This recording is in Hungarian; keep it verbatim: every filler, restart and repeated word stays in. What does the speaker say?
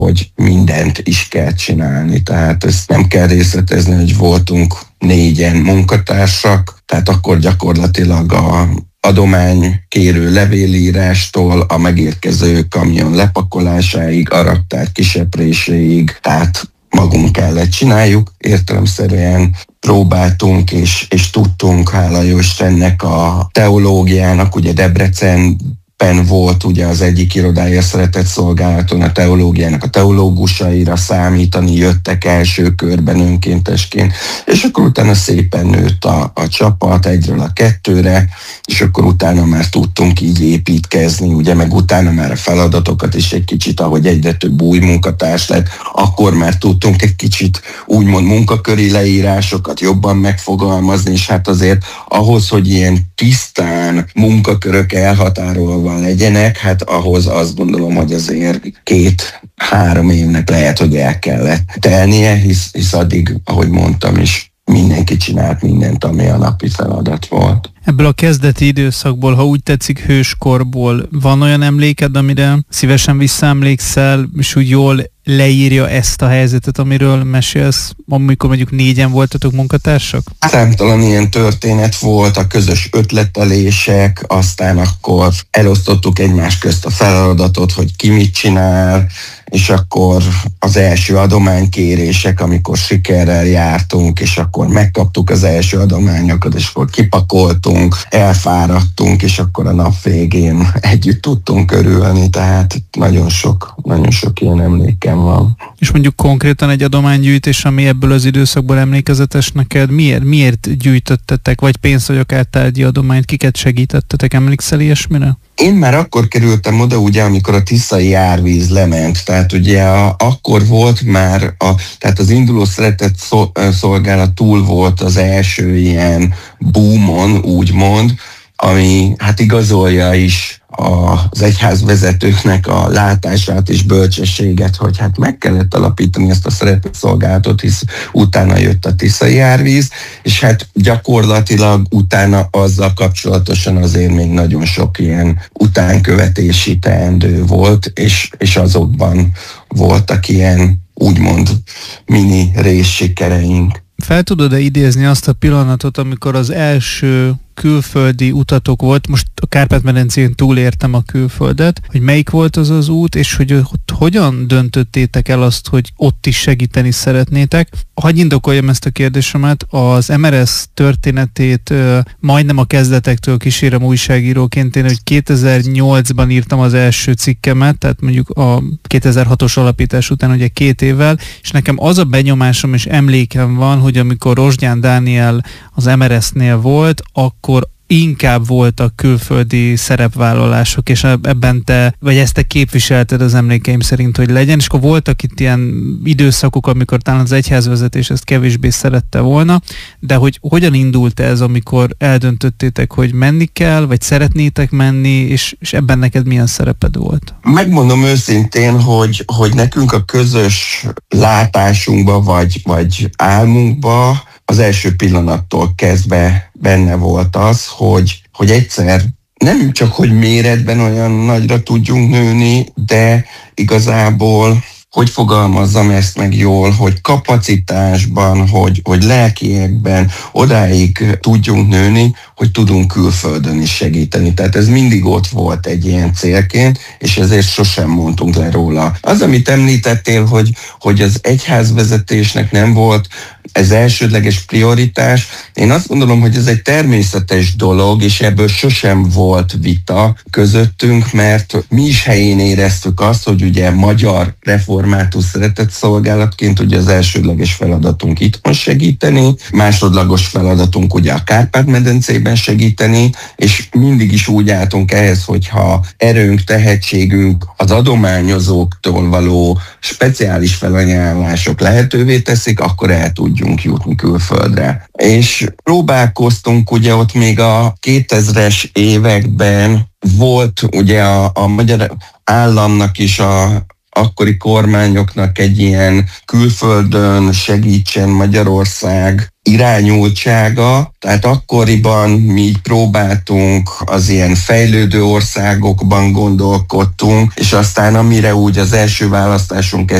hogy mindent is kell csinálni. Tehát ezt nem kell részletezni, hogy voltunk négyen munkatársak, tehát akkor gyakorlatilag a adománykérő levélírástól a megérkező kamion lepakolásáig, a raktár kisepréséig, tehát magunk kellett csináljuk. Értelemszerűen próbáltunk és, és tudtunk, hála jó Istennek, a teológiának, ugye Debrecenben volt ugye az egyik irodája Szeretett Szolgálaton, a teológiának a teológusaira számítani, jöttek első körben önkéntesként, és akkor utána szépen nőtt a, a csapat egyről a kettőre, és akkor utána már tudtunk így építkezni, ugye, meg utána már a feladatokat is egy kicsit, ahogy egyre több új munkatárs lett, akkor már tudtunk egy kicsit úgymond munkaköri leírásokat jobban megfogalmazni, és hát azért ahhoz, hogy ilyen tisztán munkakörök elhatárolva legyenek, hát ahhoz azt gondolom, hogy azért két-három évnek lehet, hogy el kellett telnie, hisz, hisz addig, ahogy mondtam is, mindenki csinált mindent, ami a napi feladat volt. Ebből a kezdeti időszakból, ha úgy tetszik, hőskorból van olyan emléked, amire szívesen visszaemlékszel, és úgy jól leírja ezt a helyzetet, amiről mesélsz, amikor mondjuk négyen voltatok munkatársak? Számtalan ilyen történet volt, a közös ötletelések, aztán akkor elosztottuk egymás közt a feladatot, hogy ki mit csinál, és akkor az első adománykérések, amikor sikerrel jártunk, és akkor megkaptuk az első adományokat, és akkor kipakoltunk, elfáradtunk, és akkor a nap végén együtt tudtunk örülni, tehát nagyon sok, nagyon sok ilyen emlékem van. És mondjuk konkrétan egy adománygyűjtés, ami ebből az időszakból emlékezetes neked, miért, miért gyűjtöttetek, vagy pénzt, vagy akár tárgyi adományt, kiket segítettetek, emlékszel ilyesmire? Én már akkor kerültem oda, ugye, amikor a tiszai árvíz lement, tehát ugye a, akkor volt már, a, tehát az induló Szeretett Szolgálat túl volt az első ilyen boomon, úgymond, ami hát igazolja is az egyházvezetőknek a látását és bölcsességet, hogy hát meg kellett alapítani ezt a Szeretett Szolgálatot, hisz utána jött a tiszai árvíz, és hát gyakorlatilag utána azzal kapcsolatosan azért még nagyon sok ilyen utánkövetési teendő volt, és, és azokban voltak ilyen úgymond mini részsikereink. Fel tudod-e idézni azt a pillanatot, amikor az első külföldi utatok volt, most a Kárpát-medencén túlértem a külföldet, hogy melyik volt az az út, és hogy ott hogyan döntöttétek el azt, hogy ott is segíteni szeretnétek? Hagy indokoljam ezt a kérdésemet, az em er es történetét ö, majdnem a kezdetektől kísérem újságíróként, én, hogy kétezer-nyolcban írtam az első cikkemet, tehát mondjuk a kétezer-hatos alapítás után ugye két évvel, és nekem az a benyomásom és emlékem van, hogy amikor Rozsgyán Dániel az em er es-nél volt, akkor inkább voltak külföldi szerepvállalások, és ebben te, vagy ezt te képviselted az emlékeim szerint, hogy legyen, és akkor voltak itt ilyen időszakok, amikor talán az egyházvezetés ezt kevésbé szerette volna, de hogy hogyan indult ez, amikor eldöntöttétek, hogy menni kell, vagy szeretnétek menni, és, és ebben neked milyen szereped volt? Megmondom őszintén, hogy, hogy nekünk a közös látásunkba, vagy, vagy álmunkba az első pillanattól kezdve benne volt az, hogy, hogy egyszer nem csak, hogy méretben olyan nagyra tudjunk nőni, de igazából, hogy fogalmazzam ezt meg jól, hogy kapacitásban, hogy, hogy lelkiekben odáig tudjunk nőni, hogy tudunk külföldön is segíteni. Tehát ez mindig ott volt egy ilyen célként, és ezért sosem mondtunk le róla. Az, amit említettél, hogy, hogy az egyházvezetésnek nem volt ez elsődleges prioritás, én azt gondolom, hogy ez egy természetes dolog, és ebből sosem volt vita közöttünk, mert mi is helyén éreztük azt, hogy ugye magyar református szeretett szolgálatként ugye az elsődleges feladatunk itthon segíteni, másodlagos feladatunk ugye a Kárpát-medencében segíteni, és mindig is úgy álltunk ehhez, hogyha erőnk, tehetségünk az adományozóktól való speciális felajánlások lehetővé teszik, akkor el tudjunk jutni külföldre. És próbálkoztunk ugye ott még a kétezres években, volt ugye a, a magyar államnak is a akkori kormányoknak egy ilyen külföldön segítsen Magyarország irányultsága, tehát akkoriban mi így próbáltunk, az ilyen fejlődő országokban gondolkodtunk, és aztán amire úgy az első választásunk